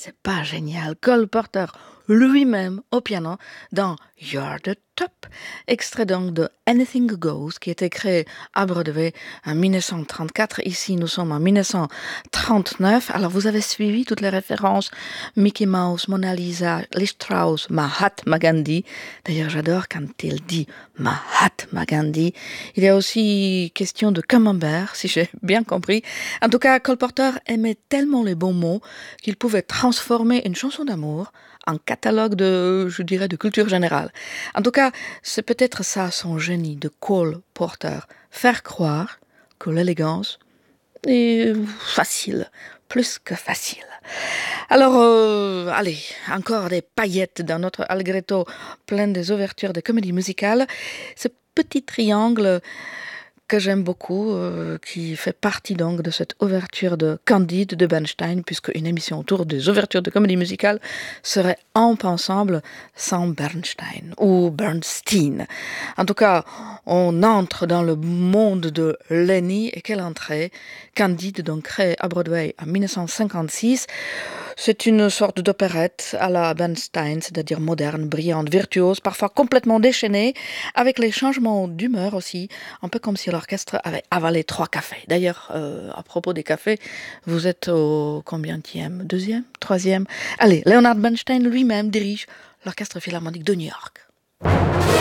C'est pas génial. Cole Porter lui-même au piano dans You're the Top, extrait donc de Anything Goes, qui a été créé à Broadway en 1934. Ici, nous sommes en 1939. Alors, vous avez suivi toutes les références. Mickey Mouse, Mona Lisa, Lee Strauss, Mahatma Gandhi. D'ailleurs, j'adore quand il dit Mahatma Gandhi. Il y a aussi question de camembert, si j'ai bien compris. En tout cas, Cole Porter aimait tellement les bons mots qu'il pouvait transformer une chanson d'amour en catalogue de, je dirais, de culture générale. En tout cas, c'est peut-être ça son génie de Cole Porter. Faire croire que l'élégance est facile, plus que facile. Alors, allez, encore des paillettes dans notre Allegretto plein des ouvertures de comédie musicale. Ce petit triangle que j'aime beaucoup, qui fait partie donc de cette ouverture de Candide de Bernstein, puisque une émission autour des ouvertures de comédie musicale serait impensable sans Bernstein ou Bernstein. En tout cas, on entre dans le monde de Lenny, et quelle entrée! Candide, donc créé à Broadway en 1956. C'est une sorte d'opérette à la Bernstein, c'est-à-dire moderne, brillante, virtuose, parfois complètement déchaînée, avec les changements d'humeur aussi, un peu comme si l'orchestre avait avalé 3 cafés. D'ailleurs, à propos des cafés, vous êtes au combienième? 2e? 3e? Allez, Leonard Bernstein lui-même dirige l'Orchestre Philharmonique de New York.